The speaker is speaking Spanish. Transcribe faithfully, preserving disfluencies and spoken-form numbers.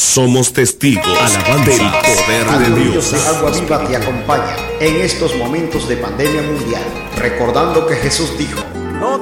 somos testigos del poder de Dios. De Agua Viva te acompaña en estos momentos de pandemia mundial, recordando que Jesús dijo: